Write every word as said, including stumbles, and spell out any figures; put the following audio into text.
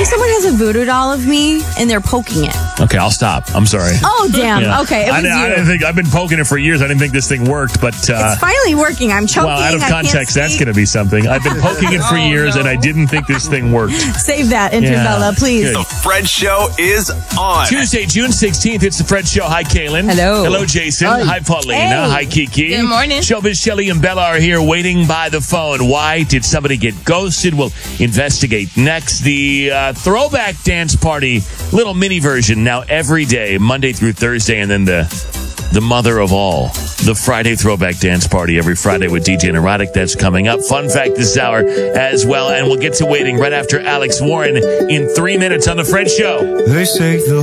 think someone has a voodoo doll of me and they're poking it. Okay, I'll stop. I'm sorry. Oh, damn. Yeah. Okay, it was I, didn't- I you. didn't think I've been poking it for years. I didn't think this thing worked, but uh, It's finally working. I'm choking. well, out of I can't context, that's speak. going to be something. I've been poking it for Oh, years, no. and I didn't think this thing worked. Save that, intern Yeah. Bella, please. Good. The Fred Show is on. Tuesday, June sixteenth, it's the Fred Show. Hi, Kaylin. Hello. Hello, Jason. Hi, Hi. Paulina. Hey. Hi, Kiki. Good morning. Showbiz Shelly and Bella are here waiting by the phone. Why did somebody get ghosted? We'll investigate next. The uh, throwback dance party, little mini version, now every day, Monday through Thursday, and then the the mother of all, the Friday throwback dance party every Friday with D J Neurotic. That's coming up. Fun fact this hour as well. And we'll get to waiting right after Alex Warren in three minutes on the Fred Show. They say the